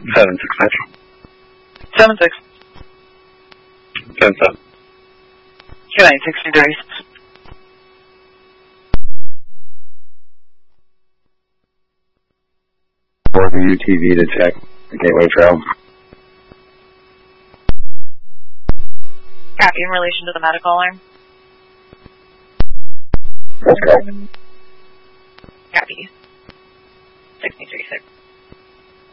766. 76. 77. 2963. For the UTV to check the Gateway Trail. Copy in relation to the medical alarm. Let's go. Copy. 6336.